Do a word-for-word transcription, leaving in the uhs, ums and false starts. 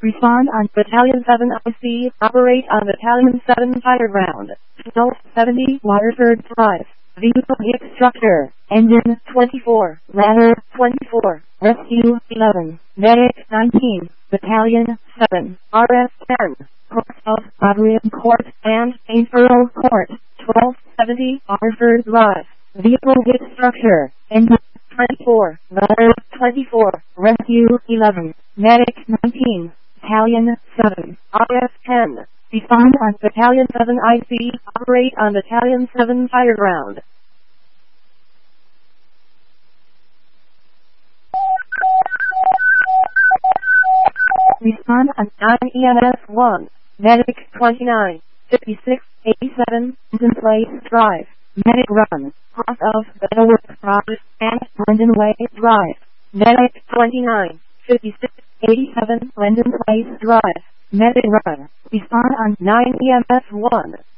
Respond on Battalion seven I C. Operate on Battalion seven Fire Ground. twelve seventy Waterford Drive. Vehicle hit structure. Engine twenty-four. Ladder twenty-four. Rescue eleven. Medic nineteen. Battalion seven. R S ten. Court of Bodleian Court and Ainsborough Court. twelve seventy Waterford Drive. Vehicle hit structure. Engine twenty-four. Ladder twenty-four. Rescue eleven. Medic nineteen. Battalion seven. R S ten. Respond on Battalion seven I C. Operate on Battalion seven Fire Ground. Respond on nine E M S one. Medic twenty-nine. fifty-six eighty-seven. Linden Place Drive. Medic run. Cross of Bellwood Drive and Linden Way Drive. Medic twenty-nine. fifty-six eighty-seven. Linden Place Drive. Medic run. Respond on nine E M S one.